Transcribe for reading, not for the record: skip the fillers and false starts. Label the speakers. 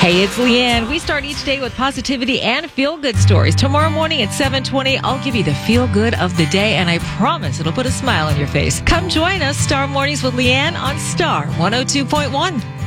Speaker 1: Hey, it's Leanne. We start each day with positivity and feel-good stories. Tomorrow morning at 7:20, I'll give you the feel-good of the day, and I promise it'll put a smile on your face. Come join us, Star Mornings with Leanne on Star 102.1.